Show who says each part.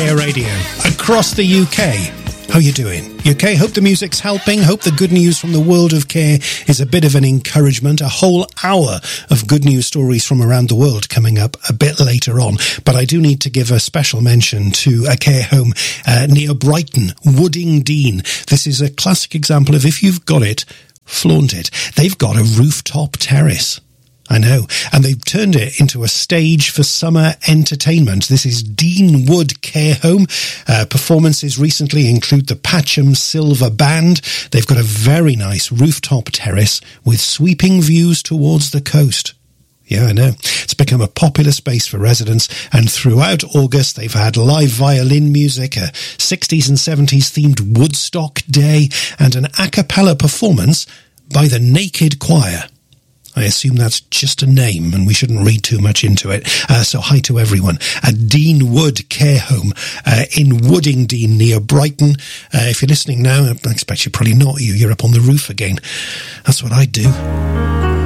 Speaker 1: Care Radio across the UK. How you doing? You okay? Hope the music's helping. Hope the good news from the world of care is a bit of an encouragement. A whole hour of good news stories from around the world coming up a bit later on. But I do need to give a special mention to a care home near Brighton, Woodingdean. This is a classic example of if you've got it, flaunt it. They've got a rooftop terrace. I know. And they've turned it into a stage for summer entertainment. This is Dean Wood Care Home. Performances recently include the Patcham Silver Band. They've got a very nice rooftop terrace with sweeping views towards the coast. Yeah, I know. It's become a popular space for residents, and throughout August they've had live violin music, a 60s and 70s themed Woodstock Day, and an a cappella performance by the Naked Choir. I assume that's just a name and we shouldn't read too much into it. So hi to everyone at Dean Wood Care Home in Woodingdean near Brighton. If you're listening now, I expect you're probably not. You're up on the roof again. That's what I do.